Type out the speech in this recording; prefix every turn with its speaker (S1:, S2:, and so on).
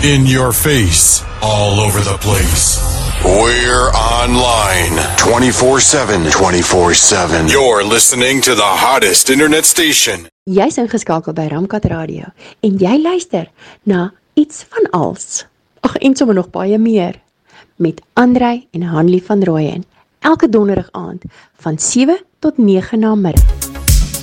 S1: In your face, all over the place.
S2: We're online 24/7. 24/7. You're listening to the hottest internet station.
S3: Jy's ingeskakel by Ramkat Radio en jy luister na Iets van Als. Ag, en sommer nog baie meer. Met Andrei en Hanlie van Rooyen. Elke donderdag aand van 7 tot 9 na middag.